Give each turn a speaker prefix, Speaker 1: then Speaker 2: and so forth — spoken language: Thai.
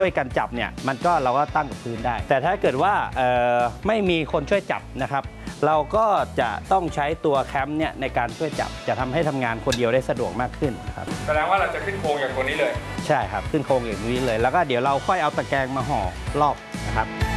Speaker 1: ช่วยกันจับเนี่ยเราก็ตั้งกับพื้นได้แต่ถ้าเกิดว่าไม่มีคนช่วยจับนะครับเราก็จะต้องใช้ตัวแคมป์เนี่ยในการช่วยจับจะทำให้ทำงานคนเดียวได้สะดวกมากขึ้นครับ
Speaker 2: แสดงว่าเราจะขึ้นโครงอย่างตัวนี้เลย
Speaker 1: ใช่ครับขึ้นโครงอย่างนี้เลยแล้วก็เดี๋ยวเราค่อยเอาตะแกรงมาห่อรอบนะครับ